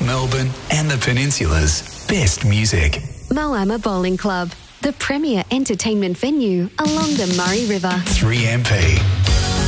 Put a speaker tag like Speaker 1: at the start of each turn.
Speaker 1: Melbourne and the Peninsula's best music.
Speaker 2: Moama Bowling Club, the premier entertainment venue along the Murray River.
Speaker 1: 3MP.